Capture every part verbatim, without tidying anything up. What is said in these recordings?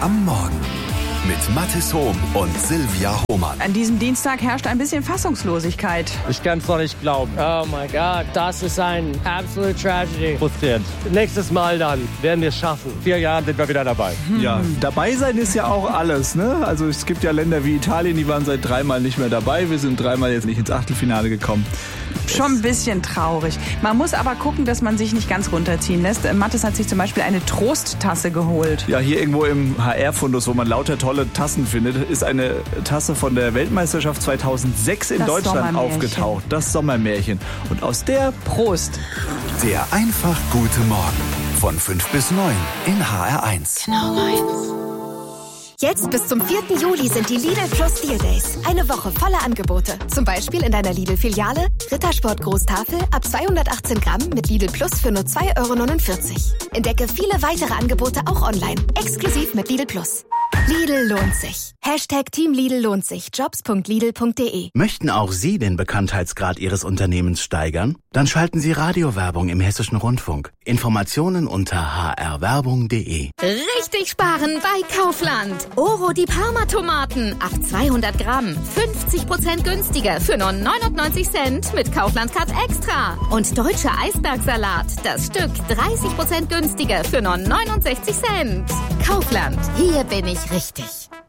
am Morgen mit Mathis Hohm und Silvia Hohmann. An diesem Dienstag herrscht ein bisschen Fassungslosigkeit. Ich kann es noch nicht glauben. Oh mein Gott, das ist ein absolute Tragedy. Frustrierend. Nächstes Mal dann werden wir es schaffen. Vier Jahren sind wir wieder dabei. Hm. Ja, dabei sein ist ja auch alles, ne? Also es gibt ja Länder wie Italien, die waren seit dreimal nicht mehr dabei. Wir sind dreimal jetzt nicht ins Achtelfinale gekommen. Schon ein bisschen traurig. Man muss aber gucken, dass man sich nicht ganz runterziehen lässt. Mathis hat sich zum Beispiel eine Trosttasse geholt. Ja, hier irgendwo im H R-Fundus, wo man lauter tolle Tassen findet, ist eine Tasse von der Weltmeisterschaft zweitausendsechs in das Deutschland aufgetaucht. Das Sommermärchen. Und aus der Prost. Der einfach gute Morgen von fünf bis neun in H R eins. Genau meins. Jetzt bis zum vierten Juli sind die Lidl Plus Deal Days. Eine Woche voller Angebote. Zum Beispiel in deiner Lidl-Filiale Rittersport Großtafel ab zweihundertachtzehn Gramm mit Lidl Plus für nur zwei Euro neunundvierzig. Entdecke viele weitere Angebote auch online. Exklusiv mit Lidl Plus. Lidl lohnt sich. Hashtag Team Lidl lohnt sich. Jobs punkt lidl punkt de. Möchten auch Sie den Bekanntheitsgrad Ihres Unternehmens steigern? Dann schalten Sie Radiowerbung im Hessischen Rundfunk. Informationen unter h r werbung punkt de. Richtig sparen bei Kaufland. Oro die Parma-Tomaten ab zweihundert Gramm. fünfzig Prozent günstiger für nur neunundneunzig Cent mit Kaufland-Card Extra. Und deutscher Eisbergsalat. Das Stück dreißig Prozent günstiger für nur neunundsechzig Cent. Kaufland. Hier bin ich richtig.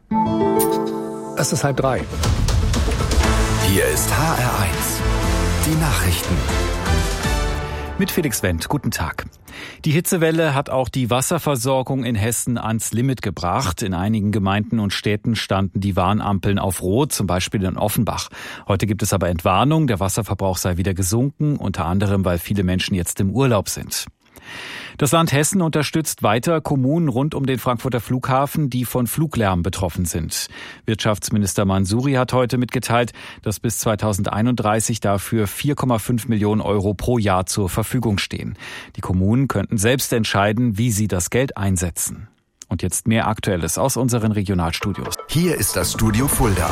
Es ist halb drei. Hier ist H R eins. Die Nachrichten. Mit Felix Wendt. Guten Tag. Die Hitzewelle hat auch die Wasserversorgung in Hessen ans Limit gebracht. In einigen Gemeinden und Städten standen die Warnampeln auf Rot, zum Beispiel in Offenbach. Heute gibt es aber Entwarnung, der Wasserverbrauch sei wieder gesunken, unter anderem, weil viele Menschen jetzt im Urlaub sind. Das Land Hessen unterstützt weiter Kommunen rund um den Frankfurter Flughafen, die von Fluglärm betroffen sind. Wirtschaftsminister Mansouri hat heute mitgeteilt, dass bis zweitausendeinunddreißig dafür vier Komma fünf Millionen Euro pro Jahr zur Verfügung stehen. Die Kommunen könnten selbst entscheiden, wie sie das Geld einsetzen. Und jetzt mehr Aktuelles aus unseren Regionalstudios. Hier ist das Studio Fulda.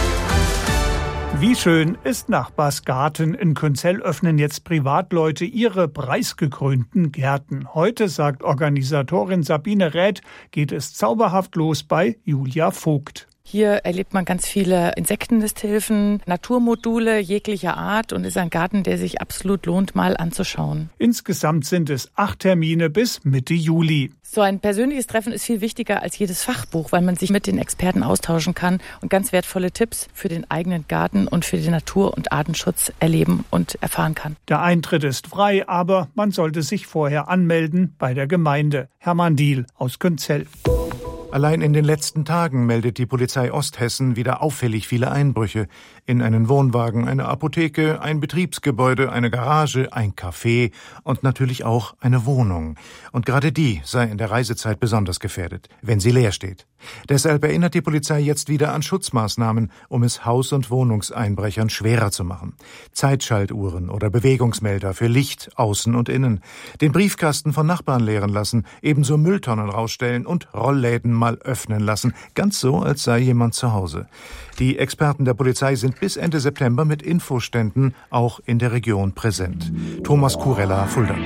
Wie schön ist Nachbarsgarten. In Künzell öffnen jetzt Privatleute ihre preisgekrönten Gärten. Heute, sagt Organisatorin Sabine Räth, geht es zauberhaft los bei Julia Vogt. Hier erlebt man ganz viele Insektennisthilfen, Naturmodule jeglicher Art und ist ein Garten, der sich absolut lohnt, mal anzuschauen. Insgesamt sind es acht Termine bis Mitte Juli. So ein persönliches Treffen ist viel wichtiger als jedes Fachbuch, weil man sich mit den Experten austauschen kann und ganz wertvolle Tipps für den eigenen Garten und für den Natur- und Artenschutz erleben und erfahren kann. Der Eintritt ist frei, aber man sollte sich vorher anmelden bei der Gemeinde. Hermann Diehl aus Künzell. Allein in den letzten Tagen meldet die Polizei Osthessen wieder auffällig viele Einbrüche. In einen Wohnwagen, eine Apotheke, ein Betriebsgebäude, eine Garage, ein Café und natürlich auch eine Wohnung. Und gerade die sei in der Reisezeit besonders gefährdet, wenn sie leer steht. Deshalb erinnert die Polizei jetzt wieder an Schutzmaßnahmen, um es Haus- und Wohnungseinbrechern schwerer zu machen. Zeitschaltuhren oder Bewegungsmelder für Licht, außen und innen. Den Briefkasten von Nachbarn leeren lassen, ebenso Mülltonnen rausstellen und Rollläden mal öffnen lassen. Ganz so, als sei jemand zu Hause. Die Experten der Polizei sind bis Ende September mit Infoständen auch in der Region präsent. Thomas Kurella, Fulda.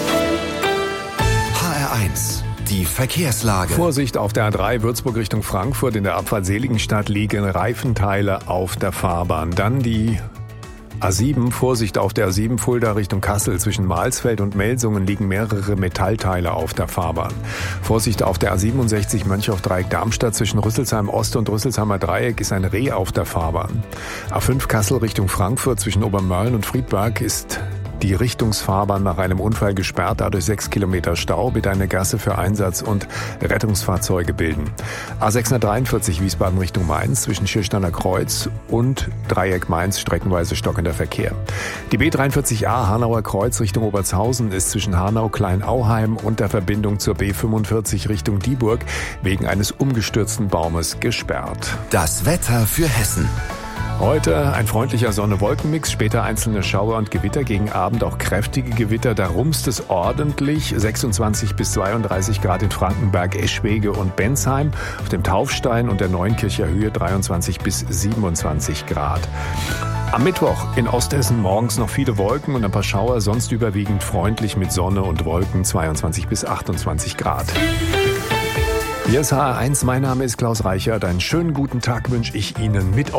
H R eins. Die Verkehrslage. Vorsicht auf der A drei Würzburg Richtung Frankfurt. In der Abfahrt Seligenstadt liegen Reifenteile auf der Fahrbahn. Dann die A sieben, Vorsicht auf der A sieben Fulda Richtung Kassel. Zwischen Mahlsfeld und Melsungen liegen mehrere Metallteile auf der Fahrbahn. Vorsicht auf der A siebenundsechzig Mönchhoff-Dreieck Darmstadt. Zwischen Rüsselsheim Ost und Rüsselsheimer Dreieck ist ein Reh auf der Fahrbahn. A fünf Kassel Richtung Frankfurt. Zwischen Obermörlen und Friedberg ist die Richtungsfahrbahn nach einem Unfall gesperrt, dadurch sechs Kilometer Stau, bitte eine Gasse für Einsatz- und Rettungsfahrzeuge bilden. A sechshundertdreiundvierzig Wiesbaden Richtung Mainz, zwischen Schirsteiner Kreuz und Dreieck Mainz streckenweise stockender Verkehr. Die B dreiundvierzig A Hanauer Kreuz Richtung Obertshausen ist zwischen Hanau Kleinauheim und der Verbindung zur B fünfundvierzig Richtung Dieburg wegen eines umgestürzten Baumes gesperrt. Das Wetter für Hessen. Heute ein freundlicher Sonne-Wolken-Mix, später einzelne Schauer und Gewitter, gegen Abend auch kräftige Gewitter. Da rumst es ordentlich, sechsundzwanzig bis zweiunddreißig Grad in Frankenberg, Eschwege und Bensheim. Auf dem Taufstein und der Neunkircher Höhe dreiundzwanzig bis siebenundzwanzig Grad. Am Mittwoch in Osthessen morgens noch viele Wolken und ein paar Schauer, sonst überwiegend freundlich mit Sonne und Wolken, zweiundzwanzig bis achtundzwanzig Grad. Hier ist H R eins, mein Name ist Klaus Reichert. Einen schönen guten Tag wünsche ich Ihnen mit